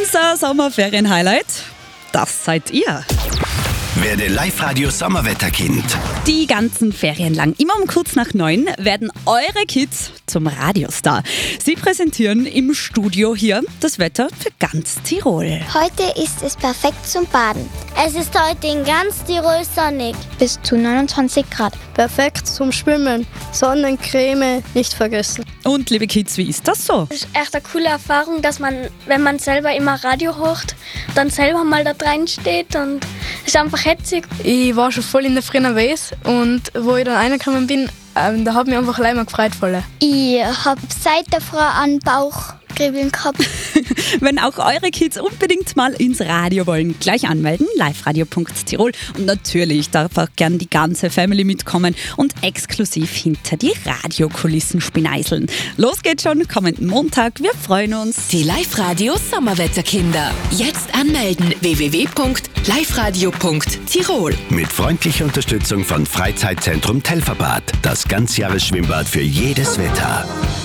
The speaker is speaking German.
Unser Sommerferien-Highlight, das seid ihr. Werde Live-Radio Sommerwetterkind. Die ganzen Ferien lang, immer um kurz nach 9, werden eure Kids zum Radiostar. Sie präsentieren im Studio hier das Wetter für ganz Tirol. Heute ist es perfekt zum Baden. Es ist heute in ganz Tirol sonnig. Bis zu 29 Grad. Perfekt zum Schwimmen. Sonnencreme nicht vergessen. Und liebe Kids, wie ist das so? Es ist echt eine coole Erfahrung, dass man, wenn man selber immer Radio hört, dann selber mal da drin steht und es ist einfach hetzig. Ich war schon voll in der Früh nervös und wo ich dann reingekommen bin, da hat mich einfach leider gefreut. Voll. Ich habe seit der Frau einen Bauchkribbeln gehabt. Wenn auch eure Kids unbedingt mal ins Radio wollen, gleich anmelden, liveradio.tirol. Und natürlich darf auch gern die ganze Family mitkommen und exklusiv hinter die Radiokulissen spineiseln. Los geht's schon, kommenden Montag, wir freuen uns. Die Live-Radio Sommerwetterkinder. Jetzt anmelden www.liveradio.tirol. Mit freundlicher Unterstützung von Freizeitzentrum Telferbad. Das Ganzjahresschwimmbad für jedes Wetter.